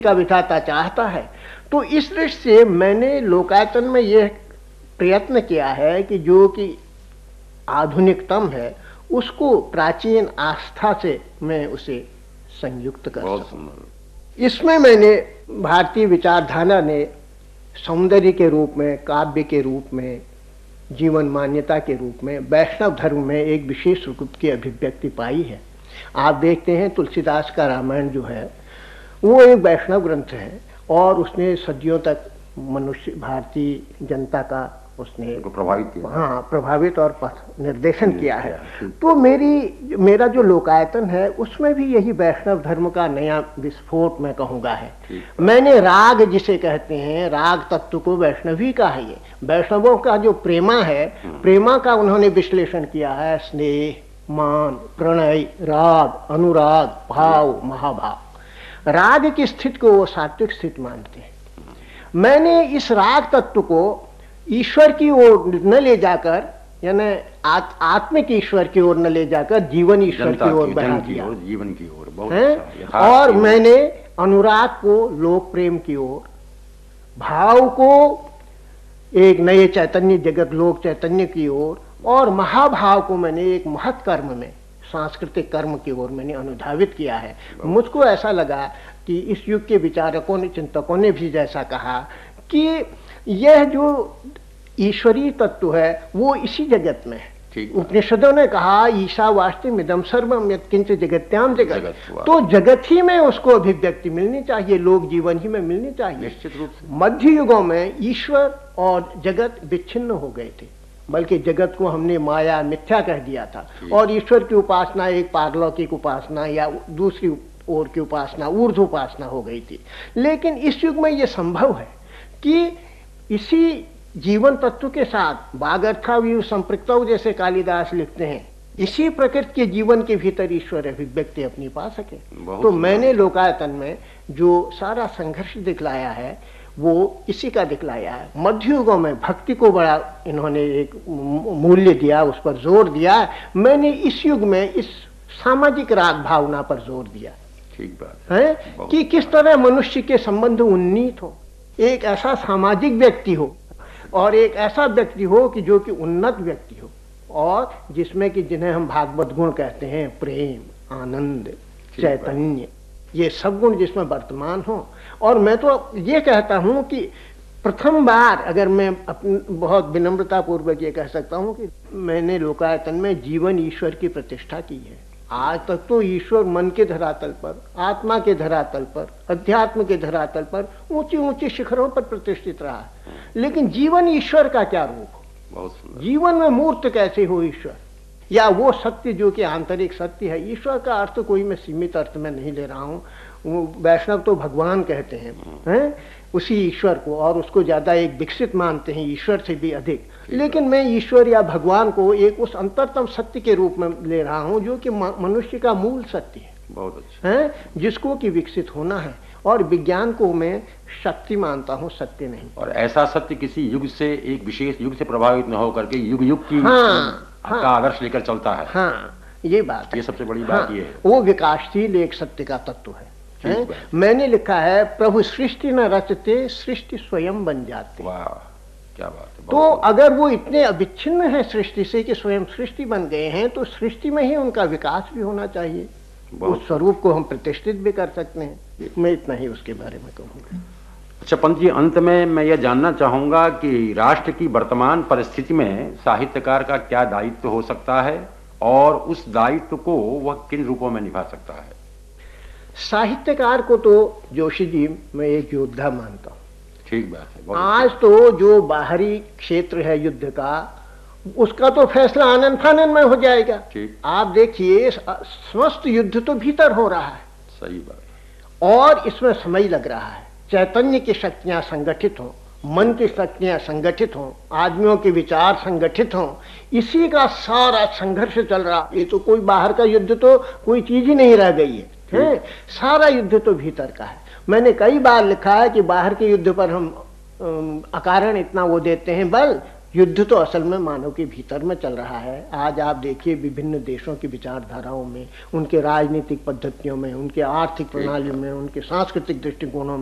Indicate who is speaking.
Speaker 1: का विधाता चाहता है। तो इस दृष्टि से मैंने लोकायतन में यह प्रयत्न किया है कि जो कि आधुनिकतम है उसको प्राचीन आस्था से मैं उसे संयुक्त कर सकूं। इसमें मैंने भारतीय विचारधारा ने सौंदर्य के रूप में, काव्य के रूप में, जीवन मान्यता के रूप में वैष्णव धर्म में एक विशेष रूप की अभिव्यक्ति पाई है। आप देखते हैं तुलसीदास का रामायण जो है वो एक वैष्णव ग्रंथ है और उसने सदियों तक मनुष्य भारतीय जनता का उसने
Speaker 2: प्रभावित किया।
Speaker 1: हाँ, प्रभावित और पथ निर्देशन किया है। तो मेरा जो लोकायतन है उसमें भी यही वैष्णव धर्म का नया विस्फोट मैं कहूँगा है। मैंने राग जिसे कहते हैं, राग तत्व को वैष्णवी का है। ये वैष्णवों का जो प्रेमा है, प्रेमा का उन्होंने विश्लेषण किया है। स्नेह, मान, प्रणय, राग, अनुराग, भाव, महाभाव। राग की स्थिति को वो सात्विक स्थिति मानते हैं। मैंने इस राग तत्व को ईश्वर की ओर न ले जाकर, यानी आत्मिक ईश्वर की ओर न ले जाकर जीवन ईश्वर की ओर बढ़ा दिया,
Speaker 2: जीवन की ओर बहुत
Speaker 1: अच्छा। और मैंने अनुराग को लोक प्रेम की ओर, भाव को एक नए चैतन्य जगत लोक चैतन्य की ओर, और महाभाव को मैंने एक महत् कर्म में, सांस्कृतिक कर्म की ओर मैंने अनुधावित किया है। मुझको ऐसा लगा कि इस युग के विचारकों ने, चिंतकों ने भी जैसा कहा कि यह जो ईश्वरीय तत्व है वो इसी जगत में है। उपनिषदों ने कहा ईशावास्ति मिदं सर्वम यत्किंच जगत्याम जगत। तो जगत ही में उसको अभिव्यक्ति मिलनी चाहिए, लोक जीवन ही में मिलनी चाहिए।
Speaker 2: निश्चित रूप से
Speaker 1: मध्य युगों में ईश्वर और जगत विच्छिन्न हो गए थे, बल्कि जगत को हमने माया मिथ्या कह दिया था और ईश्वर की उपासना एक पारलौकिक उपासना या दूसरी ओर की उपासना, ऊर्ध्व उपासना हो गई थी। लेकिन इस युग में यह संभव है कि इसी जीवन तत्व के साथ बागर्थाव्यू संपृक्तौ जैसे कालिदास लिखते हैं, इसी प्रकृति के जीवन के भीतर ईश्वर अभिव्यक्ति अपनी पा सके। तो मैंने लोकायतन में जो सारा संघर्ष दिखलाया है वो इसी का दिखलाया है। मध्य युगों में भक्ति को बड़ा इन्होंने एक मूल्य दिया, उस पर जोर दिया। मैंने इस युग में इस सामाजिक राग भावना पर जोर दिया।
Speaker 2: ठीक बात
Speaker 1: है कि किस तरह मनुष्य के संबंध उन्नीत हो, एक ऐसा सामाजिक व्यक्ति हो और एक ऐसा व्यक्ति हो कि जो कि उन्नत व्यक्ति हो, और जिसमें कि जिन्हें हम भागवत गुण कहते हैं, प्रेम, आनंद, चैतन्य, ये सब गुण जिसमें वर्तमान हो। और मैं तो ये कहता हूं कि प्रथम बार, अगर मैं बहुत विनम्रता पूर्वक ये कह सकता हूं कि मैंने लोकायतन में जीवन ईश्वर की प्रतिष्ठा की है। आज तक तो ईश्वर मन के धरातल पर, आत्मा के धरातल पर, अध्यात्म के धरातल पर ऊंची ऊंची शिखरों पर प्रतिष्ठित रहा है। लेकिन जीवन ईश्वर का क्या रूप हो, जीवन में मूर्त कैसे हो ईश्वर, या वो सत्य जो कि आंतरिक सत्य है। ईश्वर का अर्थ कोई मैं सीमित अर्थ में नहीं ले रहा हूँ, वैष्णव तो भगवान कहते हैं उसी ईश्वर को, और उसको ज्यादा एक विकसित मानते हैं ईश्वर से भी अधिक। लेकिन मैं ईश्वर या भगवान को एक उस अंतरतम सत्य के रूप में ले रहा हूँ जो कि मनुष्य का मूल सत्य है।
Speaker 2: बहुत अच्छा
Speaker 1: है, जिसको कि विकसित होना है। और विज्ञान को मैं शक्ति मानता हूँ, सत्य नहीं।
Speaker 2: और ऐसा सत्य किसी युग से, एक विशेष युग से प्रभावित न होकर के युग युग की का आदर्श लेकर चलता है।
Speaker 1: हाँ, ये बात,
Speaker 2: ये सबसे बड़ी बात ये है।
Speaker 1: वो विकासशील एक सत्य का तत्व है। मैंने लिखा है, प्रभु सृष्टि न रचते, सृष्टि स्वयं बन जाते।
Speaker 2: वाह, क्या बात है।
Speaker 1: तो अगर वो इतने अविच्छिन्न है सृष्टि से कि स्वयं सृष्टि बन गए हैं, तो सृष्टि में ही उनका विकास भी होना चाहिए। उस स्वरूप को हम प्रतिष्ठित भी कर सकते हैं। मैं इतना ही उसके बारे में कहूँगा।
Speaker 2: अच्छा पंत जी, अंत में मैं यह जानना चाहूंगा कि राष्ट्र की वर्तमान परिस्थिति में साहित्यकार का क्या दायित्व हो सकता है और उस दायित्व को वह किन रूपों में निभा सकता है?
Speaker 1: साहित्यकार को तो जोशी जी मैं एक योद्धा मानता हूँ।
Speaker 2: ठीक बात है।
Speaker 1: आज तो जो बाहरी क्षेत्र है युद्ध का, उसका तो फैसला आनन फानन में हो जाएगा। आप देखिए समस्त युद्ध तो भीतर हो रहा है।
Speaker 2: सही बात।
Speaker 1: और इसमें समय लग रहा है। चैतन्य की शक्तियां संगठित हों, मन की शक्तियां संगठित हों, आदमियों के विचार संगठित हों, इसी का सारा संघर्ष चल रहा। ये तो कोई बाहर का युद्ध तो कोई चीज ही नहीं रह गई है। सारा युद्ध तो भीतर का है। मैंने कई बार लिखा है कि बाहर के युद्ध पर हम अकारण इतना वो देते हैं बल, युद्ध तो असल में मानव के भीतर में चल रहा है। आज आप देखिए विभिन्न देशों की विचारधाराओं में, उनके राजनीतिक पद्धतियों में, उनके आर्थिक प्रणालियों में, उनके सांस्कृतिक दृष्टिकोणों